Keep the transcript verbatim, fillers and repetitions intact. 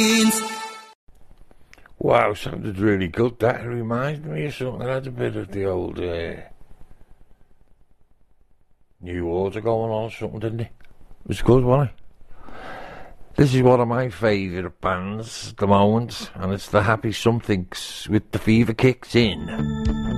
Wow, sounded really good. That reminds me of something. I had a bit of the old uh, New Order going on or something, didn't it? It was good, wasn't it? This is one of my favourite bands at the moment, and it's the Happy Somethings with The Fever Kicks In.